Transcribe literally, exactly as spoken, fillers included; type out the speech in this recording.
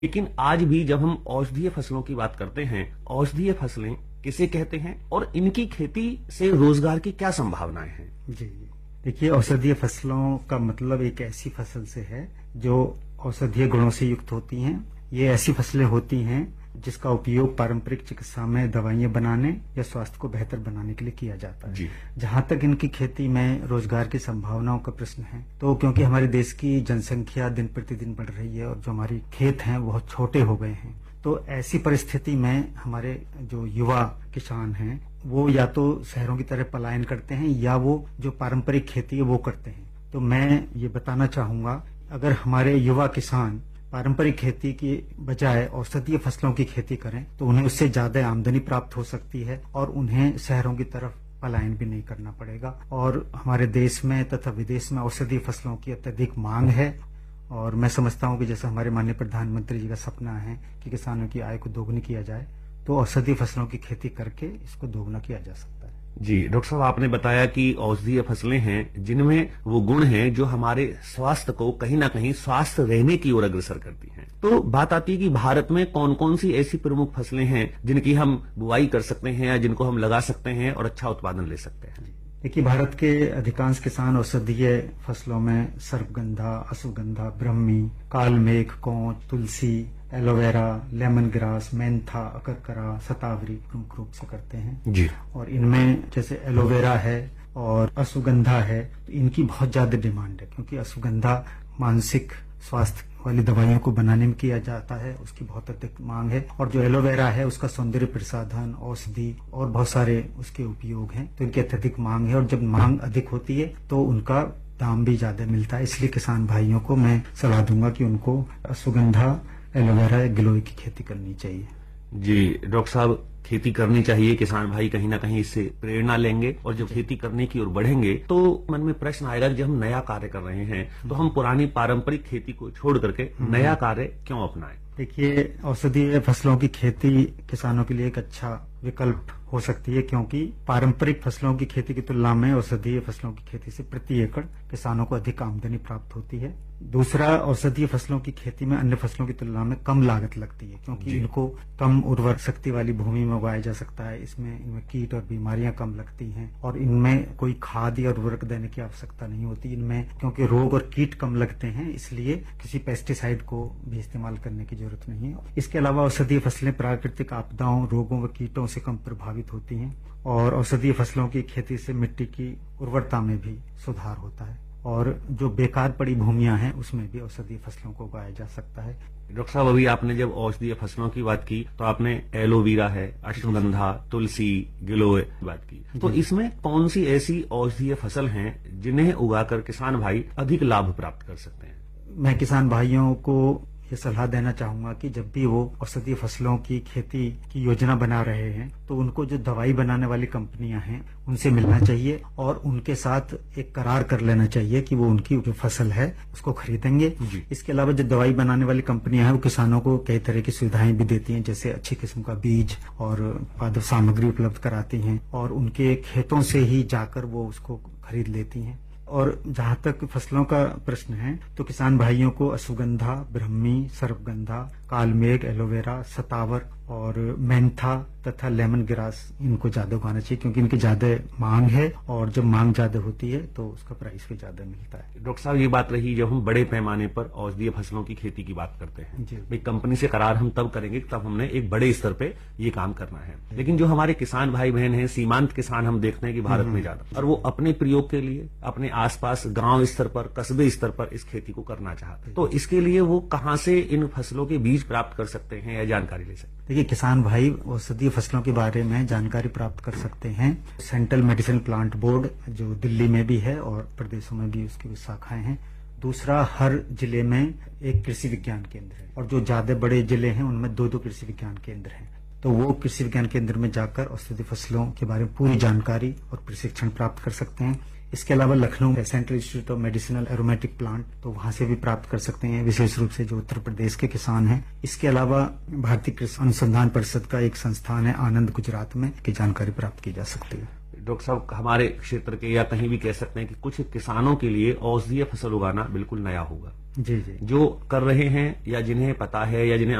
लेकिन आज भी जब हम औषधीय फसलों की बात करते हैं, औषधीय फसलें किसे कहते हैं और इनकी खेती से रोजगार की क्या संभावनाएं हैं? जी, देखिए, औषधीय फसलों का मतलब एक ऐसी फसल से है जो औषधीय गुणों से युक्त होती हैं। ये ऐसी फसलें होती हैं जिसका उपयोग पारंपरिक चिकित्सा में दवाइयां बनाने या स्वास्थ्य को बेहतर बनाने के लिए किया जाता है। जहां तक इनकी खेती में रोजगार की संभावनाओं का प्रश्न है, तो क्योंकि हमारे देश की जनसंख्या दिन प्रतिदिन बढ़ रही है और जो हमारी खेत हैं बहुत छोटे हो गए हैं, तो ऐसी परिस्थिति में हमारे जो युवा किसान हैं वो या तो शहरों की तरफ पलायन करते हैं या वो जो पारंपरिक खेती है वो करते हैं। तो मैं ये बताना चाहूंगा, अगर हमारे युवा किसान पारंपरिक खेती की बजाय औषधीय फसलों की खेती करें तो उन्हें उससे ज्यादा आमदनी प्राप्त हो सकती है और उन्हें शहरों की तरफ पलायन भी नहीं करना पड़ेगा। और हमारे देश में तथा विदेश में औषधीय फसलों की अत्यधिक मांग है और मैं समझता हूं कि जैसा हमारे माननीय प्रधानमंत्री जी का सपना है कि किसानों की आय को दोगुनी किया जाए, तो औषधीय फसलों की खेती करके इसको दोगुना किया जा सकता है। जी डॉक्टर साहब, आपने बताया कि औषधीय फसलें हैं जिनमें वो गुण हैं जो हमारे स्वास्थ्य को कहीं ना कहीं स्वस्थ रहने की ओर अग्रसर करती हैं। तो बात आती है कि भारत में कौन कौन सी ऐसी प्रमुख फसलें हैं जिनकी हम बुआई कर सकते हैं या जिनको हम लगा सकते हैं और अच्छा उत्पादन ले सकते हैं? देखिए, भारत के अधिकांश किसान औषधीय फसलों में सर्पगंधा, अश्वगंधा, ब्रह्मी, कालमेघ, कोंच, तुलसी, एलोवेरा, लेमन ग्रास, मेंथा, अकरकरा, शतावरी प्रमुख रूप से करते हैं जी। और इनमें जैसे एलोवेरा है और अश्वगंधा है, तो इनकी बहुत ज्यादा डिमांड है क्योंकि अश्वगंधा मानसिक स्वास्थ्य वाली दवाइयों को बनाने में किया जाता है, उसकी बहुत अधिक मांग है। और जो एलोवेरा है उसका सौंदर्य प्रसाधन, औषधि और बहुत सारे उसके उपयोग हैं, तो इनकी अत्यधिक मांग है और जब मांग अधिक होती है तो उनका दाम भी ज्यादा मिलता है। इसलिए किसान भाइयों को मैं सलाह दूंगा कि उनको अश्वगंधा, एलोवेरा, गिलोय की खेती करनी चाहिए। जी डॉक्टर साहब, खेती करनी चाहिए, किसान भाई कहीं ना कहीं इससे प्रेरणा लेंगे और जब खेती करने की ओर बढ़ेंगे तो मन में प्रश्न आएगा कि जब हम नया कार्य कर रहे हैं तो हम पुरानी पारंपरिक खेती को छोड़ करके नया कार्य क्यों अपनाएं? देखिए, औषधीय फसलों की खेती किसानों के लिए एक अच्छा विकल्प हो सकती है क्योंकि पारंपरिक फसलों की खेती की तुलना में औषधीय फसलों की खेती से प्रति एकड़ किसानों को अधिक आमदनी प्राप्त होती है। दूसरा, औषधीय फसलों की खेती में अन्य फसलों की तुलना में कम लागत लगती है क्योंकि इनको कम उर्वरक शक्ति वाली भूमि में उगाया जा सकता है। इसमें इनमें कीट और बीमारियां कम लगती हैं और इनमें कोई खाद या उर्वरक देने की आवश्यकता नहीं होती। इनमें क्योंकि रोग और कीट कम लगते हैं इसलिए किसी पेस्टिसाइड को भी इस्तेमाल करने की जरूरत नहीं है। इसके अलावा औषधीय फसलें प्राकृतिक आपदाओं, रोगों व कीटों से कम प्रभावित होती हैं और औषधीय फसलों की खेती से मिट्टी की उर्वरता में भी सुधार होता है और जो बेकार पड़ी भूमियां हैं उसमें भी औषधीय फसलों को उगाया जा सकता है। डॉक्टर साहब, अभी आपने जब औषधीय फसलों की बात की तो आपने एलोवेरा है, अश्वगंधा, तुलसी, गिलोय की बात की, तो इसमें कौन सी ऐसी औषधीय फसल हैं जिन्हें उगाकर किसान भाई अधिक लाभ प्राप्त कर सकते हैं? मैं किसान भाइयों को ये सलाह देना चाहूंगा कि जब भी वो औषधीय फसलों की खेती की योजना बना रहे हैं तो उनको जो दवाई बनाने वाली कंपनियां हैं उनसे मिलना चाहिए और उनके साथ एक करार कर लेना चाहिए कि वो उनकी जो फसल है उसको खरीदेंगे। इसके अलावा जो दवाई बनाने वाली कंपनियां हैं वो किसानों को कई तरह की सुविधाएं भी देती हैं, जैसे अच्छी किस्म का बीज और पादप सामग्री उपलब्ध कराती हैं और उनके खेतों से ही जाकर वो उसको खरीद लेती हैं। और जहां तक फसलों का प्रश्न है तो किसान भाइयों को अश्वगंधा, ब्रह्मी, सर्पगंधा, कालमेघ, एलोवेरा, शतावर और मेंथा तथा लेमन ग्रास इनको ज्यादा उगाना चाहिए क्योंकि इनकी ज्यादा मांग है और जब मांग ज्यादा होती है तो उसका प्राइस भी ज्यादा मिलता है। डॉक्टर साहब, ये बात रही जब हम बड़े पैमाने पर औषधीय फसलों की खेती की बात करते हैं। भाई, कंपनी से करार हम तब करेंगे तब हमने एक बड़े स्तर पे ये काम करना है, लेकिन जो हमारे किसान भाई बहन हैं, सीमांत किसान हम देखते हैं कि भारत में ज्यादा, और वो अपने प्रयोग के लिए अपने आसपास गांव स्तर पर, कस्बे स्तर पर इस खेती को करना चाहते हैं, तो इसके लिए वो कहाँ से इन फसलों के बीज प्राप्त कर सकते हैं या जानकारी ले सकते हैं? देखिए, किसान भाई औषधीय फसलों के बारे में जानकारी प्राप्त कर सकते हैं सेंट्रल मेडिसिन प्लांट बोर्ड जो दिल्ली में भी है और प्रदेशों में भी उसकी शाखाएं हैं। दूसरा, हर जिले में एक कृषि विज्ञान केंद्र है और जो ज्यादा बड़े जिले हैं उनमें दो दो कृषि विज्ञान केंद्र हैं, तो वो कृषि विज्ञान केंद्र में जाकर औषधीय फसलों के बारे में पूरी जानकारी और प्रशिक्षण प्राप्त कर सकते हैं। इसके अलावा लखनऊ में central institute of medicinal aromatic plant, तो वहां से भी प्राप्त कर सकते हैं, विशेष रूप से जो उत्तर प्रदेश के किसान हैं। इसके अलावा भारतीय कृषि अनुसंधान परिषद का एक संस्थान है आनंद, गुजरात में, की जानकारी प्राप्त की जा सकती है। डॉक्टर साहब, हमारे क्षेत्र के या कहीं भी कह सकते हैं कि कुछ किसानों के लिए औषधीय फसल उगाना बिल्कुल नया होगा। जी जी। जो कर रहे हैं या जिन्हें पता है या जिन्हें